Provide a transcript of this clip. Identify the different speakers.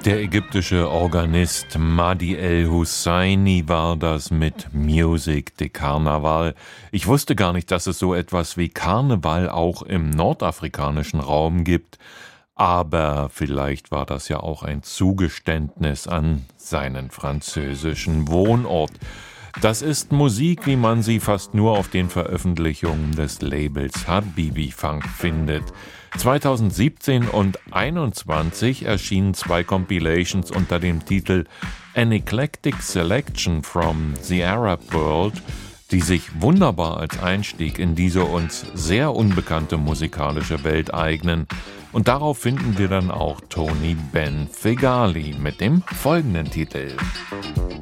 Speaker 1: Der ägyptische Organist Mahdi el-Husseini war das mit Music de Carnaval. Ich wusste gar nicht, dass es so etwas wie Karneval auch im nordafrikanischen Raum gibt. Aber vielleicht war das ja auch ein Zugeständnis an seinen französischen Wohnort. Das ist Musik, wie man sie fast nur auf den Veröffentlichungen des Labels Habibi Funk findet. 2017 und 2021 erschienen 2 Compilations unter dem Titel An Eclectic Selection from the Arab World, die sich wunderbar als Einstieg in diese uns sehr unbekannte musikalische Welt eignen. Und darauf finden wir dann auch Tony Ben Feghali mit dem folgenden Titel.